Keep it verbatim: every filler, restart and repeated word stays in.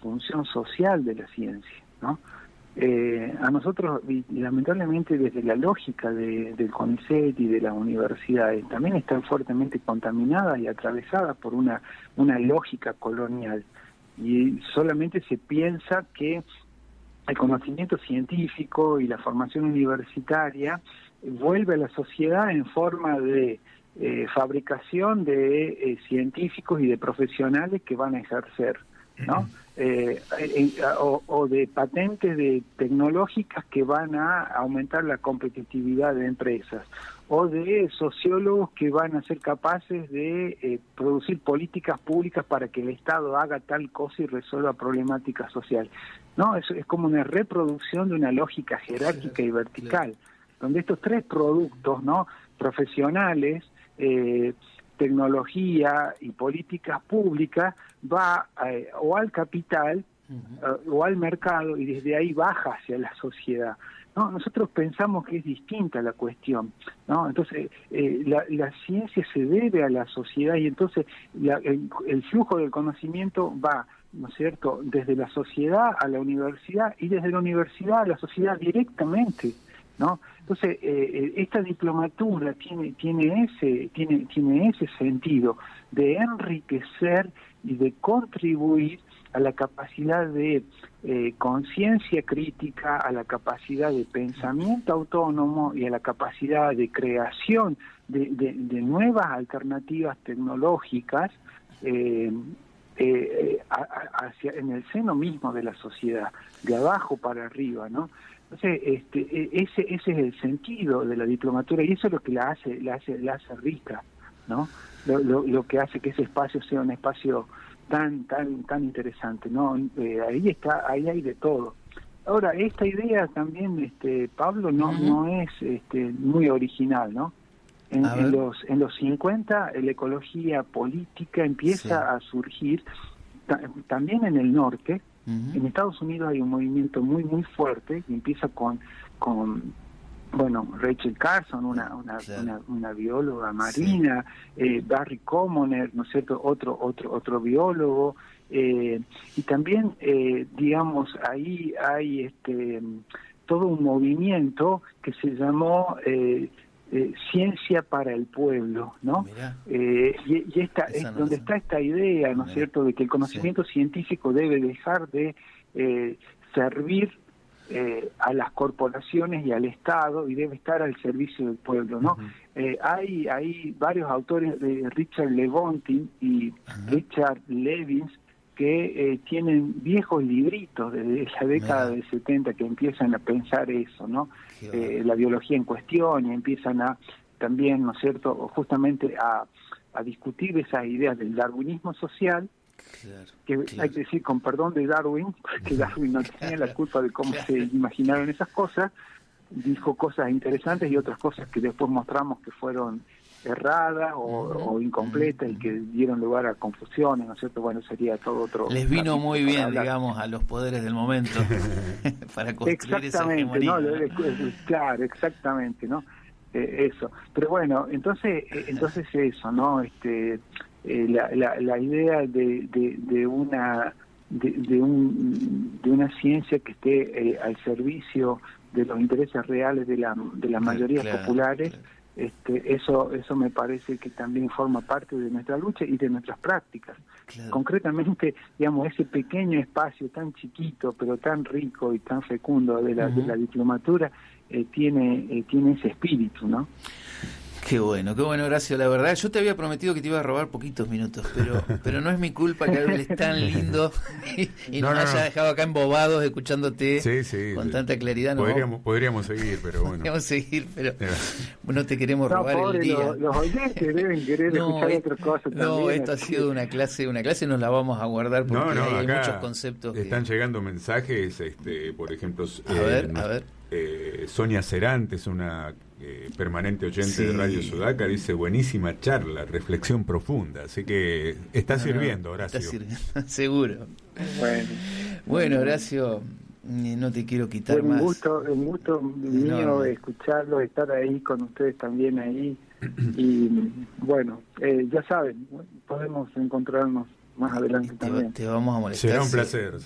función social de la ciencia, ¿no? Eh, a nosotros, y, y lamentablemente desde la lógica de, del CONICET y de las universidades, también están fuertemente contaminadas y atravesadas por una, una lógica colonial. Y solamente se piensa que el conocimiento científico y la formación universitaria vuelve a la sociedad en forma de eh, fabricación de eh, científicos y de profesionales que van a ejercer, ¿no? Eh, eh, o, o de patentes de tecnológicas que van a aumentar la competitividad de empresas, o de sociólogos que van a ser capaces de eh, producir políticas públicas para que el Estado haga tal cosa y resuelva problemáticas sociales. No, eso es como una reproducción de una lógica jerárquica y vertical, donde estos tres productos, ¿no?, profesionales, eh, tecnología y políticas públicas, va eh, o al capital uh-huh. uh, o al mercado, y desde ahí baja hacia la sociedad. No, nosotros pensamos que es distinta la cuestión, ¿no? Entonces eh, la, la ciencia se debe a la sociedad, y entonces la, el, el flujo del conocimiento va, ¿no es cierto?, desde la sociedad a la universidad, y desde la universidad a la sociedad directamente, ¿no? Entonces eh, esta diplomatura tiene tiene ese tiene tiene ese sentido de enriquecer y de contribuir a la capacidad de eh, conciencia crítica, a la capacidad de pensamiento autónomo y a la capacidad de creación de, de, de nuevas alternativas tecnológicas eh, eh, a, a, hacia en el seno mismo de la sociedad, de abajo para arriba, ¿no? Entonces, este, ese ese es el sentido de la diplomatura, y eso es lo que la hace la hace la hace rica, ¿no? Lo, lo, lo que hace que ese espacio sea un espacio tan tan tan interesante, ¿no? Eh, ahí está, ahí hay de todo. Ahora, esta idea también, este Pablo, no uh-huh. no es este muy original, ¿no? En, en los en los cincuenta la ecología política empieza sí. a surgir ta- también en el norte. Uh-huh. En Estados Unidos hay un movimiento muy muy fuerte que empieza con con bueno, Rachel Carson, una una, claro. una, una bióloga marina, sí. eh, Barry Commoner, ¿no es cierto?, otro otro otro biólogo, eh, y también eh, digamos ahí hay este todo un movimiento que se llamó eh, eh, ciencia para el pueblo, ¿no? Eh, y, y esta es no donde está esta idea, ¿no es cierto?, de que el conocimiento sí. científico debe dejar de eh, servir Eh, a las corporaciones y al Estado, y debe estar al servicio del pueblo, ¿no? Uh-huh. Eh, hay hay varios autores, de Richard Lewontin y uh-huh. Richard Levins, que eh, tienen viejos libritos desde la década del setenta que empiezan a pensar eso, ¿no? Eh, la biología en cuestión, y empiezan a también, ¿no es cierto?, justamente a, a discutir esas ideas del darwinismo social. Claro, que claro. hay que decir con perdón de Darwin, porque Darwin no tenía la culpa de cómo claro. se imaginaron esas cosas, dijo cosas interesantes y otras cosas que después mostramos que fueron erradas o, uh-huh. o incompletas uh-huh. y que dieron lugar a confusiones, ¿no es cierto? Bueno, sería todo otro... Les vino muy bien, hablar. digamos, a los poderes del momento para construir exactamente, esa ¿no? Claro, exactamente, ¿no? Eh, eso. Pero bueno, entonces, eh, entonces eso, ¿no? Este... Eh, la, la, la idea de, de, de una de, de, un, de una ciencia que esté eh, al servicio de los intereses reales de la de las mayorías claro, populares, claro. este eso eso me parece que también forma parte de nuestra lucha y de nuestras prácticas. Claro. Concretamente, digamos, ese pequeño espacio tan chiquito pero tan rico y tan fecundo de la, uh-huh. de la diplomatura eh, tiene eh, tiene ese espíritu, ¿no? Qué bueno, qué bueno, Horacio, la verdad. Yo te había prometido que te iba a robar poquitos minutos, pero pero no es mi culpa que hables tan lindo y, y no, nos no, haya no. dejado acá embobados escuchándote sí, sí, con sí. tanta claridad. Podríamos, no. podríamos seguir, pero bueno. Podríamos seguir, pero no te queremos no, robar pobre, el día. Los, los oyentes deben querer no, escuchar es, otras cosas no, también. No, esto así. ha sido una clase, una clase nos la vamos a guardar porque no, no, hay, hay acá muchos conceptos. Están que... llegando mensajes, este, por ejemplo... A eh, ver, no, a ver. Eh, Sonia Cerantes, una eh, permanente oyente sí. de Radio Sudaca, dice buenísima charla, reflexión profunda, así que está no, sirviendo, no, Horacio. Está sirviendo, seguro. Bueno, bueno, Horacio, no te quiero quitar un más. Gusto, un gusto mío no, no. escucharlo, estar ahí con ustedes también ahí, y bueno, eh, ya saben, podemos encontrarnos más adelante te, también. Te vamos a molestar. Será un placer.